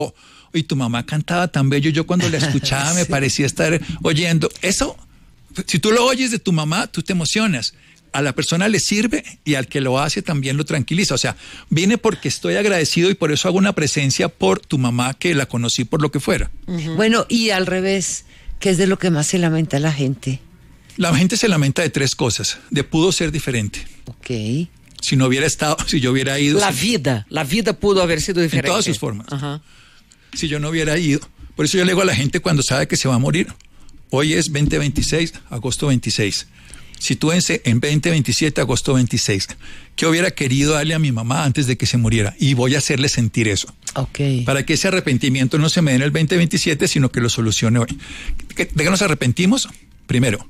y tu mamá cantaba tan bello, yo cuando la escuchaba me parecía estar oyendo. Eso, si tú lo oyes de tu mamá, tú te emocionas. A la persona le sirve y al que lo hace también lo tranquiliza. O sea, vine porque estoy agradecido y por eso hago una presencia por tu mamá, que la conocí por lo que fuera. Bueno, y al revés, ¿qué es de lo que más se lamenta la gente? La gente se lamenta de 3 cosas. De pudo ser diferente. Ok. Si no hubiera estado, si yo hubiera ido. La vida pudo haber sido diferente. En todas sus formas. Si yo no hubiera ido. Por eso yo le digo a la gente cuando sabe que se va a morir. Hoy es 2026, agosto 26. Sitúense en 2027, agosto 26. ¿Qué hubiera querido darle a mi mamá antes de que se muriera? Y voy a hacerle sentir eso. Ok. Para que ese arrepentimiento no se me dé en el 2027, sino que lo solucione hoy. ¿De qué nos arrepentimos? Primero,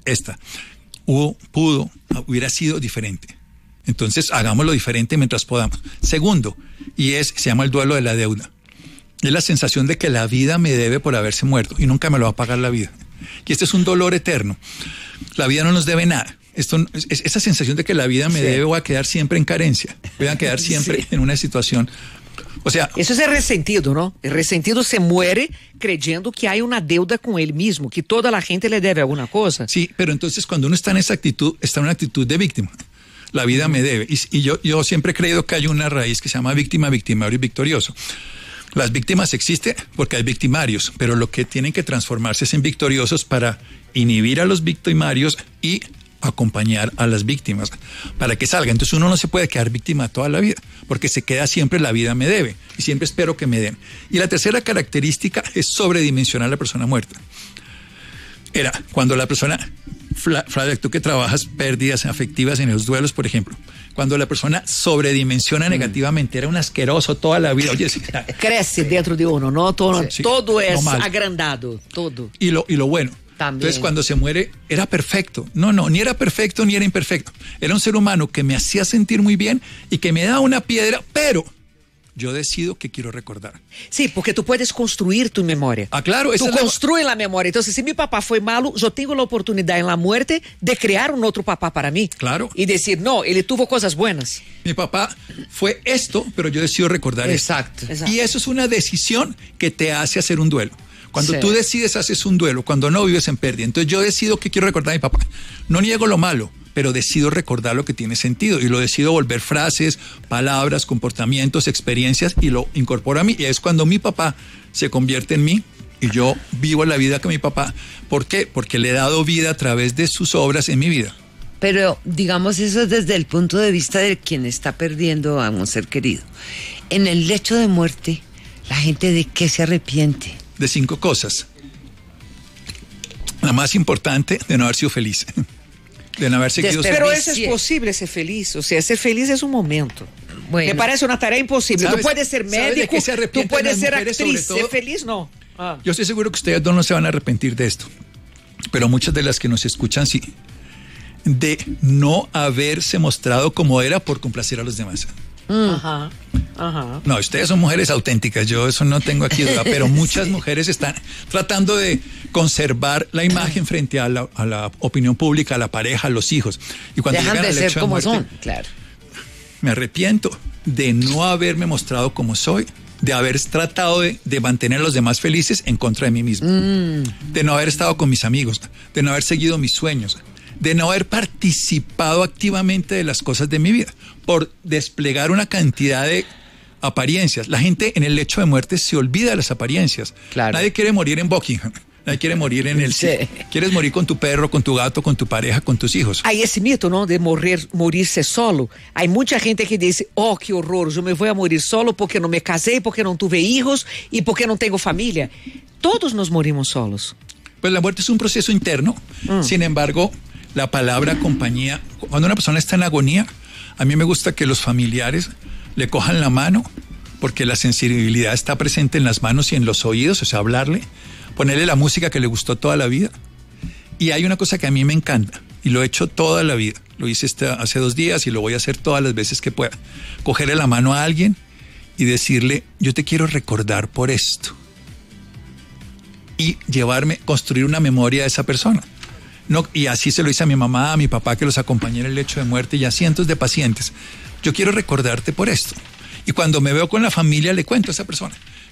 hubiera sido diferente. Entonces, hagámoslo diferente mientras podamos. Segundo, se llama el duelo de la deuda. Es la sensación de que la vida me debe por haberse muerto y nunca me lo va a pagar la vida. Y este es un dolor eterno. La vida no nos debe nada. Esa sensación de que la vida me debe, voy a quedar siempre en carencia. Voy a quedar siempre en una situación. O sea, eso es el resentido, ¿no? El resentido se muere creyendo que hay una deuda con él mismo, que toda la gente le debe alguna cosa. Sí, pero entonces cuando uno está en esa actitud, está en una actitud de víctima. La vida me debe. Y yo siempre he creído que hay una raíz que se llama víctima, victimario y victorioso. Las víctimas existen porque hay victimarios, pero lo que tienen que transformarse es en victoriosos para inhibir a los victimarios y acompañar a las víctimas para que salgan. Entonces uno no se puede quedar víctima toda la vida, porque se queda siempre la vida me debe y siempre espero que me den. Y la tercera característica es sobredimensionar a la persona muerta. Era cuando la persona, Flavia, tú que trabajas pérdidas afectivas en los duelos, por ejemplo, cuando la persona sobredimensiona negativamente, era un asqueroso toda la vida. Oye, crece dentro de uno, ¿no? Todo, sí, todo es agrandado, todo. Y lo bueno. También. Entonces, cuando se muere, era perfecto. No, ni era perfecto ni era imperfecto. Era un ser humano que me hacía sentir muy bien y que me daba una piedra, pero yo decido que quiero recordar. Sí, porque tú puedes construir tu memoria. Ah, claro. Tú construyes la memoria. Entonces, si mi papá fue malo, yo tengo la oportunidad en la muerte de crear un otro papá para mí. Claro. Y decir, no, él tuvo cosas buenas. Mi papá fue esto, pero yo decido recordar Exacto. esto. Y eso es una decisión que te hace hacer un duelo. Cuando tú decides, haces un duelo. Cuando no, vives en pérdida. Entonces yo decido que quiero recordar a mi papá. No niego lo malo, pero decido recordar lo que tiene sentido. Y lo decido volver frases, palabras, comportamientos, experiencias y lo incorporo a mí. Y es cuando mi papá se convierte en mí y yo vivo la vida que mi papá. ¿Por qué? Porque le he dado vida a través de sus obras en mi vida. Pero digamos eso es desde el punto de vista de quien está perdiendo a un ser querido. En el lecho de muerte, ¿la gente de qué se arrepiente? De 5 cosas. La más importante, de no haber sido feliz. De no haber seguido. Pero eso es posible, ser feliz. O sea, ser feliz es un momento. Bueno. Me parece una tarea imposible. Tú puedes ser médico, tú puedes ser actriz. Ser feliz, no. Yo estoy seguro que ustedes no se van a arrepentir de esto. Pero muchas de las que nos escuchan, sí. De no haberse mostrado como era por complacer a los demás. Ajá. No, ustedes son mujeres auténticas, yo eso no tengo aquí duda, pero muchas mujeres están tratando de conservar la imagen frente a la opinión pública, a la pareja, a los hijos. Y cuando dejan llegan de al ser hecho como de muerte, son, claro. Me arrepiento de no haberme mostrado como soy, de haber tratado de mantener a los demás felices en contra de mí mismo, de no haber estado con mis amigos, de no haber seguido mis sueños, de no haber participado activamente de las cosas de mi vida, por desplegar una cantidad de apariencias. La gente en el lecho de muerte se olvida de las apariencias. Claro. Nadie quiere morir en Buckingham, nadie quiere morir en el cine. Quieres morir con tu perro, con tu gato, con tu pareja, con tus hijos. Hay ese mito, ¿no? De morirse solo. Hay mucha gente que dice, oh, qué horror, yo me voy a morir solo porque no me casé, porque no tuve hijos y porque no tengo familia. Todos nos morimos solos. Pues la muerte es un proceso interno. Sin embargo, la palabra compañía, cuando una persona está en agonía, a mí me gusta que los familiares le cojan la mano, porque la sensibilidad está presente en las manos y en los oídos, o sea, hablarle, ponerle la música que le gustó toda la vida. Y hay una cosa que a mí me encanta, y lo he hecho toda la vida, lo hice hace 2 días y lo voy a hacer todas las veces que pueda. Cogerle la mano a alguien y decirle, yo te quiero recordar por esto. Y construir una memoria de esa persona. No, y así se lo hice a mi mamá, a mi papá, que los acompañé en el lecho de muerte, y a cientos de pacientes. Yo quiero recordarte por esto. Y cuando me veo con la familia, le cuento a esa persona.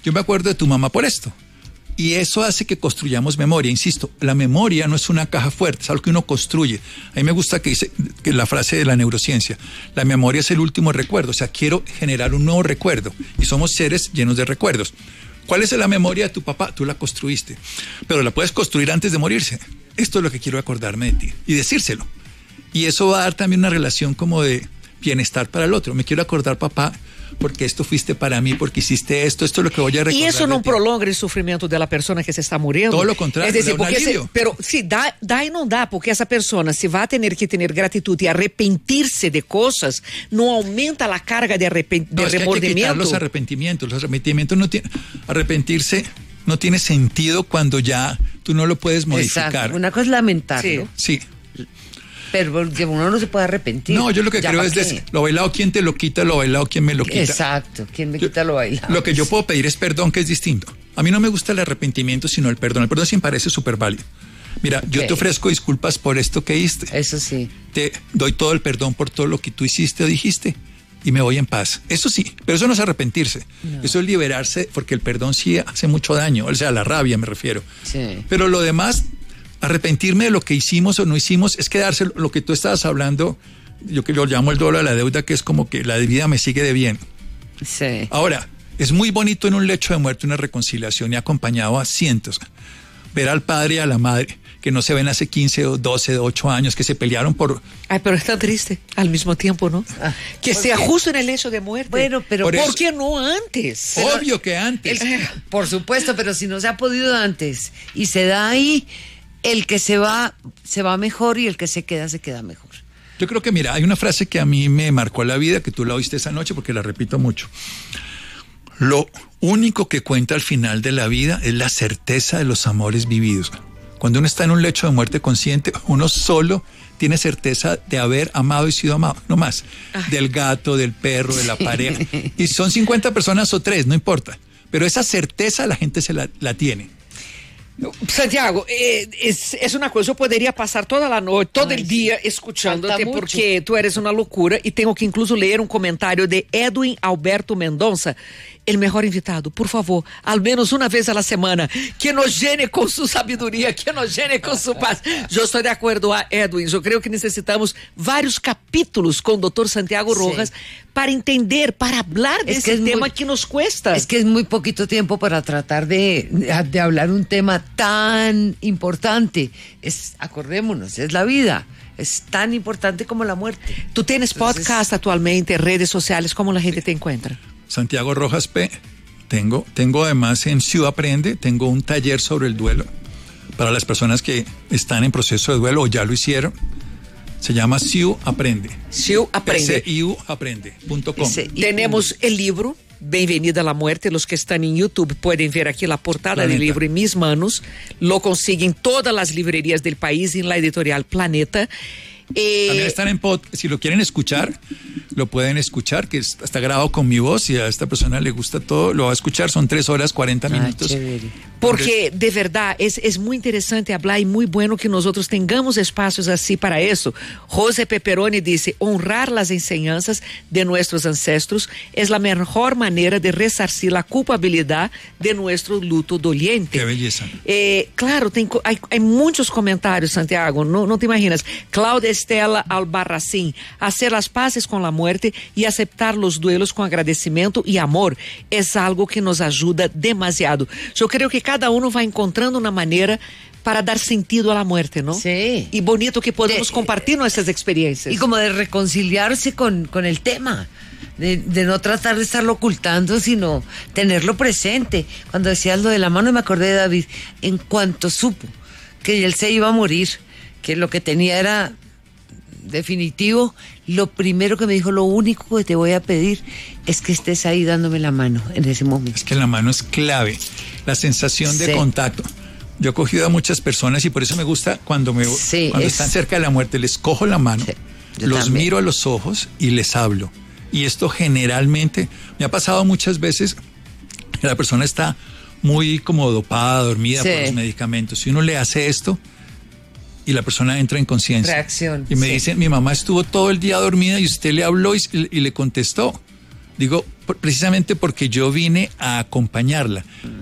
yo me acuerdo de tu mamá por esto. Y eso hace que construyamos memoria. Insisto, la memoria no es una caja fuerte, es algo que uno construye. A mí me gusta que dice que la frase de la neurociencia, la memoria es el último recuerdo. O sea, quiero generar un nuevo recuerdo. Y somos seres llenos de recuerdos. ¿Cuál es la memoria de tu papá? Tú la construiste. Pero la puedes construir antes de morirse. Esto es lo que quiero acordarme de ti. Y decírselo. Y eso va a dar también una relación como de bienestar para el otro. Me quiero acordar, papá, porque esto fuiste para mí, porque hiciste esto es lo que voy a recordar. Y eso no prolonga el sufrimiento de la persona que se está muriendo. Todo lo contrario, es decir, porque pero sí, da y no da, porque esa persona, si va a tener que tener gratitud y arrepentirse de cosas, no aumenta la carga de remordimiento. Es que hay que quitar los arrepentimientos. Los arrepentimientos no tienen... Arrepentirse no tiene sentido cuando ya tú no lo puedes modificar. Exacto. Una cosa es lamentarlo. Sí. Pero uno no se puede arrepentir. No, yo lo que creo es lo bailado, ¿quién te lo quita? Lo bailado, ¿quién me lo quita? Exacto, ¿quién me quita lo bailado? Lo que yo puedo pedir es perdón, que es distinto. A mí no me gusta el arrepentimiento, sino el perdón. El perdón sí me parece súper válido. Mira, yo te ofrezco disculpas por esto que hiciste. Eso sí. Te doy todo el perdón por todo lo que tú hiciste o dijiste y me voy en paz. Eso sí, pero eso no es arrepentirse. No. Eso es liberarse, porque el perdón sí hace mucho daño. O sea, la rabia me refiero. Sí. Pero lo demás... Arrepentirme de lo que hicimos o no hicimos es quedarse lo que tú estabas hablando, yo que lo llamo el duelo de la deuda, que es como que la debida me sigue debiendo. Sí. Ahora, es muy bonito en un lecho de muerte una reconciliación y acompañado a cientos. Ver al padre y a la madre que no se ven hace 15 o 12, 8 años, que se pelearon por... Ay, pero es tan triste al mismo tiempo, ¿no? Que sea justo en el hecho de muerte. Bueno, pero... ¿Por qué no antes? Obvio que antes. Por supuesto, pero si no se ha podido antes y se da ahí... El que se va mejor y el que se queda mejor. Yo creo que, mira, hay una frase que a mí me marcó la vida, que tú la oíste esa noche porque la repito mucho. Lo único que cuenta al final de la vida es la certeza de los amores vividos. Cuando uno está en un lecho de muerte consciente, uno solo tiene certeza de haber amado y sido amado, no más. Del gato, del perro, de la pareja. Y son 50 personas o 3, no importa. Pero esa certeza la gente la tiene. Santiago, es una cosa, yo podría pasar toda la noche, todo el día escuchándote porque tú eres una locura y tengo que incluso leer un comentario de Edwin Alberto Mendonça, el mejor invitado, por favor, al menos una vez a la semana, que nos llene con su sabiduría, que nos llene con su paz. Yo estoy de acuerdo a Edwin, yo creo que necesitamos varios capítulos con Dr. Santiago Rojas para entender, para hablar de ese tema que nos cuesta. Es que es muy poquito tiempo para tratar de hablar un tema tan importante. Acordémonos, es la vida. Es tan importante como la muerte. Tú tienes podcast actualmente, redes sociales, ¿cómo la gente te encuentra? Santiago Rojas P. Tengo además en Ciudad Aprende, tengo un taller sobre el duelo para las personas que están en proceso de duelo o ya lo hicieron. Se llama Ciu Aprende. Ciu Aprende. ciuaprende.com. Tenemos el libro Bienvenida a la Muerte. Los que están en YouTube pueden ver aquí la portada del libro en mis manos. Lo consiguen todas las librerías del país en la editorial Planeta. También están si lo quieren escuchar, lo pueden escuchar, que está grabado con mi voz y a esta persona le gusta todo, lo va a escuchar, son 3 horas 40 minutos. Porque de verdad es muy interesante hablar y muy bueno que nosotros tengamos espacios así para eso. José Pepperoni dice, honrar las enseñanzas de nuestros ancestros es la mejor manera de resarcir la culpabilidad de nuestro luto doliente. Qué belleza. Claro, hay muchos comentarios, Santiago, no te imaginas. Claudia Estela Albarracín, hacer las paces con la muerte y aceptar los duelos con agradecimiento y amor es algo que nos ayuda demasiado. Yo creo que cada uno va encontrando una manera para dar sentido a la muerte, ¿no? Sí. Y bonito que podemos compartir nuestras experiencias. Y como de reconciliarse con el tema. De no tratar de estarlo ocultando, sino tenerlo presente. Cuando decías lo de la mano, me acordé de David. En cuanto supo que él se iba a morir, que lo que tenía era definitivo, lo primero que me dijo, lo único que te voy a pedir es que estés ahí dándome la mano en ese momento. Es que la mano es clave, la sensación de contacto. Yo he cogido a muchas personas y por eso me gusta cuando están cerca de la muerte, les cojo la mano, los miro a los ojos y les hablo. Y esto generalmente me ha pasado muchas veces que la persona está muy como dopada, dormida por los medicamentos. Si uno le hace esto y la persona entra en conciencia. Reacción. Y me dicen, mi mamá estuvo todo el día dormida y usted le habló y le contestó. Digo, precisamente porque yo vine a acompañarla.